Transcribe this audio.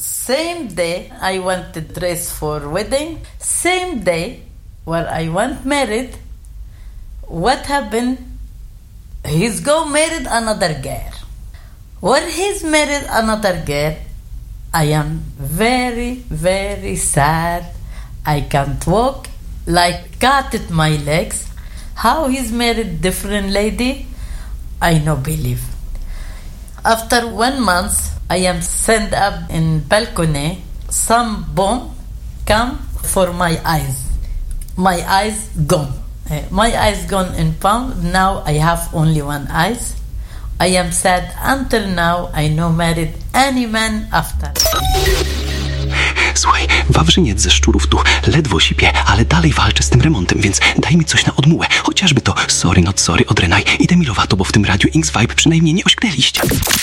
Same day I want to dress for wedding. Same day where I want married. What happened? He's go married another girl. When he's married another girl, I am very, very sad. I can't walk, like cut at my legs. How he's married different lady, I no believe. After 1 month, I am sent up in balcony. Some bomb come for my eyes. My eyes gone. My eyes gone in pound. Now I have only one eyes. I am sad until now. I no married any man after. Słuchaj, wawrzyniec ze szczurów tu ledwo sipie, ale dalej walczę z tym remontem, więc daj mi coś na odmułę. Chociażby to sorry not sorry od Renaj i Demi Lovato, bo w tym radiu X Vibe przynajmniej nie ośknęliście.